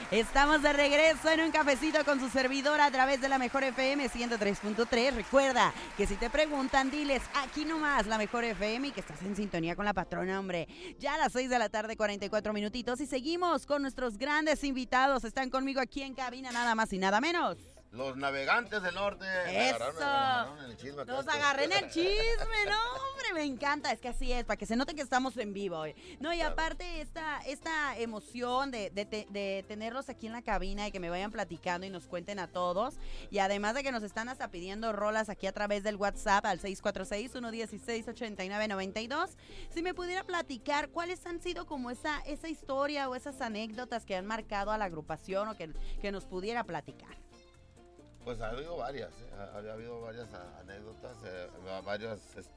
Estamos de regreso en un cafecito con su servidora a través de la Mejor FM 103.3. Recuerda que si te preguntan, diles aquí nomás la Mejor FM y que estás en sintonía con la patrona, hombre. Ya a las 6 de la tarde, 44 minutitos. Y seguimos con nuestros grandes invitados. Están conmigo aquí en cabina, nada más y nada menos. Los navegantes del norte. Eso. Nos Nos agarré en el chisme, no, hombre, me encanta. Es que así es, para que se note que estamos en vivo. No, y aparte esta emoción de tenerlos aquí en la cabina y que me vayan platicando y nos cuenten a todos. Y además de que nos están hasta pidiendo rolas aquí a través del WhatsApp al 646-116-8992. Si me pudiera platicar cuáles han sido como esa historia o esas anécdotas que han marcado a la agrupación o que nos pudiera platicar. Pues ha habido varias, ha habido varias anécdotas, varias, pues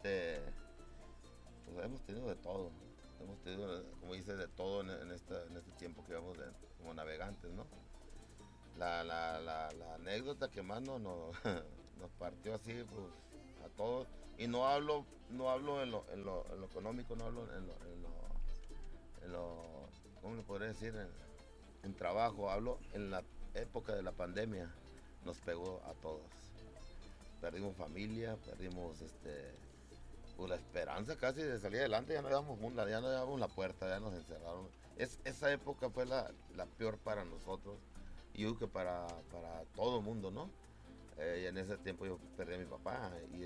hemos tenido de todo, hemos tenido, como dices, de todo en este tiempo que llevamos como navegantes, ¿no? La anécdota que más nos partió así, pues, a todos, y no hablo en lo económico, no hablo en lo ¿cómo le podría decir? En trabajo, hablo en la época de la pandemia. Nos pegó a todos. Perdimos familia, perdimos pues la esperanza casi de salir adelante, ya no dábamos la puerta, ya nos encerraron. Esa época fue la peor para nosotros, y yo creo que para todo el mundo, ¿no? Y en ese tiempo yo perdí a mi papá, y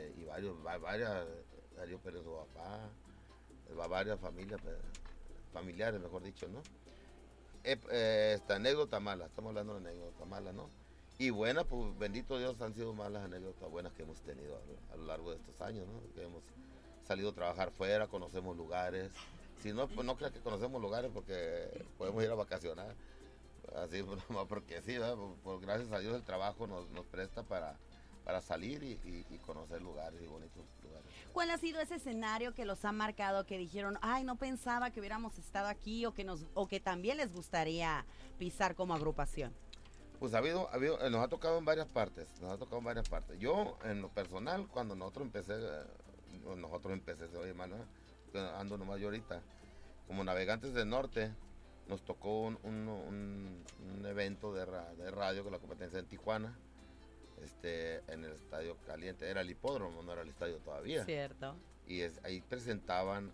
Darío perdió a su papá, varias familiares, mejor dicho, ¿no? Esta anécdota mala, estamos hablando de anécdota mala, ¿no? Y buenas, pues bendito Dios, han sido más las anécdotas buenas que hemos tenido a lo largo de estos años, ¿no? Que hemos salido a trabajar fuera, conocemos lugares. Si no, pues no creas que conocemos lugares porque podemos ir a vacacionar. Así, nomás porque sí, ¿verdad? Pues gracias a Dios el trabajo nos presta para salir y conocer lugares y bonitos lugares. ¿Cuál ha sido ese escenario que los ha marcado, que dijeron, ay, no pensaba que hubiéramos estado aquí o que también les gustaría pisar como agrupación? Pues nos ha tocado en varias partes, Yo, en lo personal, cuando nosotros empecé, oye, Manuel, ando nomás yo ahorita, como Navegantes del Norte, nos tocó un evento de radio con la competencia en Tijuana, en el Estadio Caliente, era el hipódromo, no era el estadio todavía. Cierto. Y ahí presentaban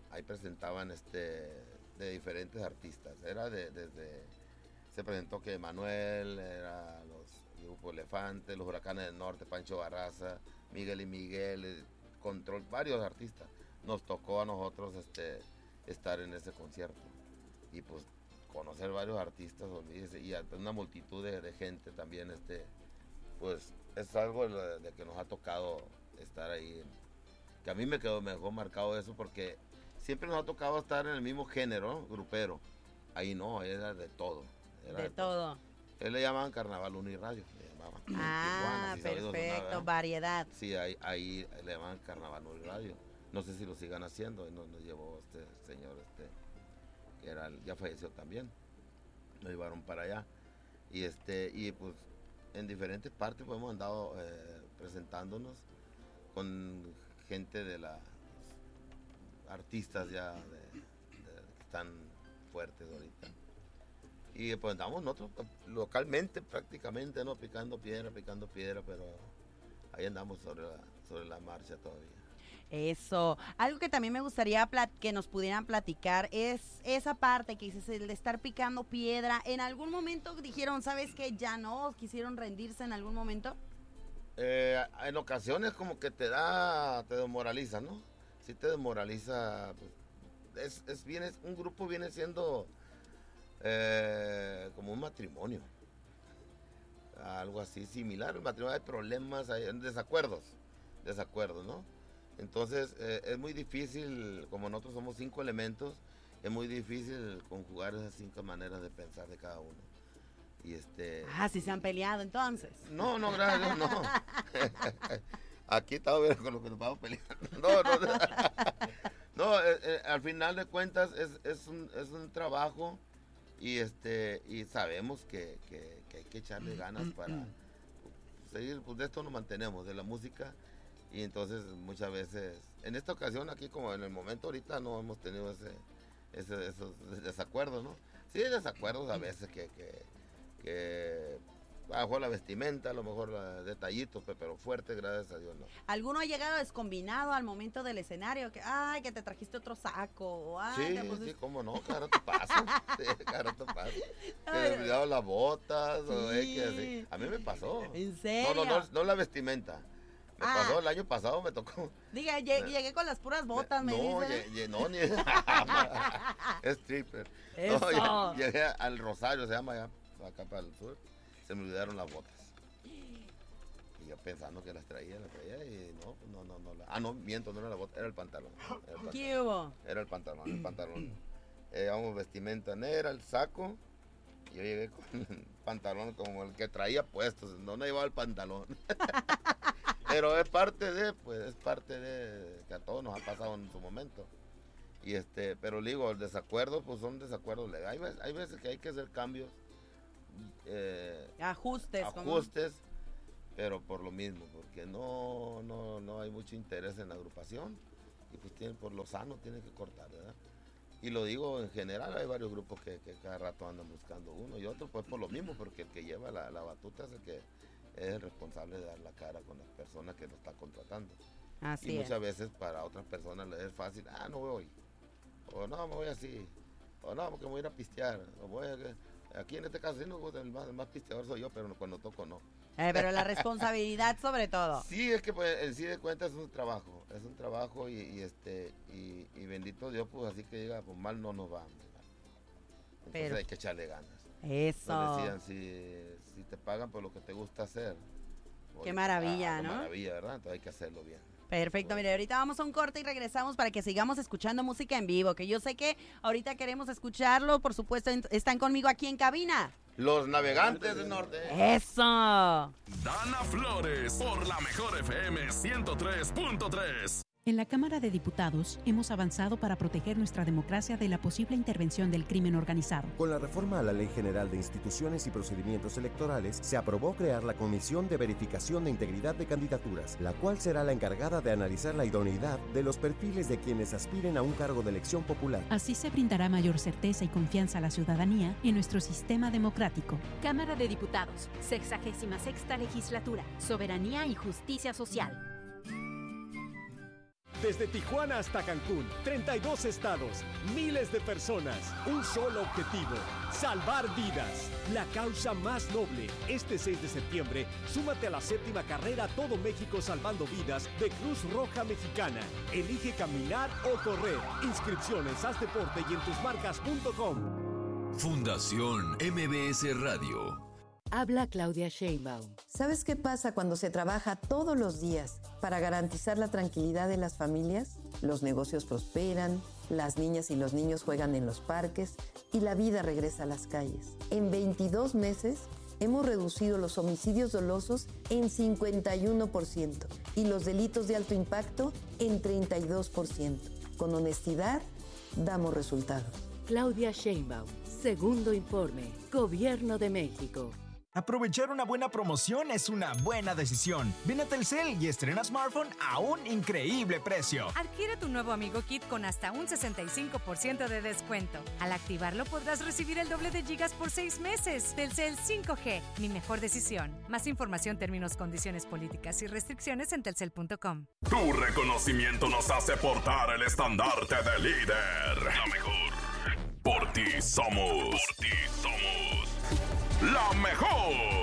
de diferentes artistas, se presentó que Manuel, era los Grupo Elefante, los Huracanes del Norte, Pancho Barraza, Miguel y Miguel, Control, varios artistas. Nos tocó a nosotros estar en ese concierto y pues conocer varios artistas, olvídese, y una multitud de gente también, pues es algo de que nos ha tocado estar ahí, que a mí me dejó marcado eso porque siempre nos ha tocado estar en el mismo género, ¿no? Grupero. Ahí no, era de todo. De todo. Él le llamaban Carnaval Uniradio, le llamaban. Ah, Tijuana, perfecto, variedad. Sí, ahí le llamaban Carnaval Uniradio. No sé si lo sigan haciendo, y nos llevó este señor, que ya falleció también. Nos llevaron para allá. Y pues en diferentes partes pues, hemos andado presentándonos con gente de las artistas ya que están fuertes ahorita. Y pues andamos nosotros localmente prácticamente, ¿no? Picando piedra, pero ahí andamos sobre la marcha todavía. Eso. Algo que también me gustaría que nos pudieran platicar es esa parte que dices, el de estar picando piedra. ¿En algún momento dijeron, sabes qué, ya no? ¿Quisieron rendirse en algún momento? En ocasiones como que te desmoraliza, ¿no? Sí te desmoraliza. Pues, un grupo viene siendo como un matrimonio. Algo así similar. El matrimonio hay problemas, hay desacuerdos, ¿no? Entonces es muy difícil, como nosotros somos 5 elementos, es muy difícil conjugar esas 5 maneras de pensar de cada uno. Y si se han peleado entonces. No, gracias a Dios, no. Aquí estamos viendo con lo que nos vamos peleando. No, al final de cuentas es un trabajo y sabemos que hay que echarle ganas para seguir, pues de esto nos mantenemos, de la música. Y entonces muchas veces, en esta ocasión aquí como en el momento ahorita no hemos tenido esos desacuerdos, ¿no? Sí hay desacuerdos a veces que a lo mejor la vestimenta, a lo mejor detallitos, pero fuerte, gracias a Dios, no. ¿Alguno ha llegado descombinado al momento del escenario? Que te trajiste otro saco. O, sí, cómo no, cada rato pasa. Que me olvidado las botas, sí. O que así. A mí me pasó. ¿En serio? No la vestimenta. Me pasó el año pasado, me tocó. Diga, llegué con las puras botas, me dice. No, ni es stripper. Eso. No, llegué al Rosario, se llama ya, acá para el sur. Se me olvidaron las botas. Y yo pensando que las traía y no. No, miento, no era la bota, era el pantalón. ¿Qué hubo? Era el pantalón. Llevamos vestimenta negra, el saco. Y yo llegué con el pantalón como el que traía puesto, no llevaba el pantalón. Pero es parte de que a todos nos ha pasado en su momento. Y pero digo, el desacuerdo, pues son desacuerdos legales. Hay veces que hay que hacer cambios. Ajustes, pero por lo mismo, porque no hay mucho interés en la agrupación y pues por lo sano tienen que cortar, ¿verdad? Y lo digo en general, hay varios grupos que cada rato andan buscando uno y otro, pues por lo mismo, porque el que lleva la batuta es el que es el responsable de dar la cara con las personas que lo están contratando. Así y muchas veces para otras personas les es fácil, no voy, o no, me voy así, o no, porque me voy a ir a pistear, o voy a... Aquí en este caso el más pisteador soy yo, pero cuando toco no. Pero la responsabilidad sobre todo. Sí, es que pues, en sí de cuentas es un trabajo y bendito Dios, pues así que diga, pues mal no nos va. Entonces pero hay que echarle ganas. Eso. Entonces decían, si te pagan por lo que te gusta hacer. Qué maravilla, ¿no? Qué maravilla, ¿verdad? Entonces hay que hacerlo bien. Perfecto, mire, ahorita vamos a un corte y regresamos para que sigamos escuchando música en vivo, que yo sé que ahorita queremos escucharlo, por supuesto, están conmigo aquí en cabina. Los Navegantes del Norte. ¡Eso! Dana Flores, por la mejor FM 103.3. En la Cámara de Diputados hemos avanzado para proteger nuestra democracia de la posible intervención del crimen organizado. Con la reforma a la Ley General de Instituciones y Procedimientos Electorales, se aprobó crear la Comisión de Verificación de Integridad de Candidaturas, la cual será la encargada de analizar la idoneidad de los perfiles de quienes aspiren a un cargo de elección popular. Así se brindará mayor certeza y confianza a la ciudadanía en nuestro sistema democrático. Cámara de Diputados, 66ª Legislatura, Soberanía y Justicia Social. Desde Tijuana hasta Cancún, 32 estados, miles de personas, un solo objetivo, salvar vidas. La causa más noble. Este 6 de septiembre, súmate a la 7ª carrera Todo México Salvando Vidas de Cruz Roja Mexicana. Elige caminar o correr. Inscripciones, haz deporte y en tusmarcas.com. Fundación MBS Radio. Habla Claudia Sheinbaum. ¿Sabes qué pasa cuando se trabaja todos los días para garantizar la tranquilidad de las familias? Los negocios prosperan, las niñas y los niños juegan en los parques y la vida regresa a las calles. En 22 meses hemos reducido los homicidios dolosos en 51% y los delitos de alto impacto en 32%. Con honestidad, damos resultados. Claudia Sheinbaum, segundo informe, Gobierno de México. Aprovechar una buena promoción es una buena decisión. Ven a Telcel y estrena smartphone a un increíble precio. Adquiere tu nuevo Amigo Kit con hasta un 65% de descuento. Al activarlo podrás recibir el doble de gigas por 6 meses. Telcel 5G, mi mejor decisión. Más información, términos, condiciones, políticas y restricciones en telcel.com. Tu reconocimiento nos hace portar el estandarte de líder. La mejor. Por ti somos. La mejor.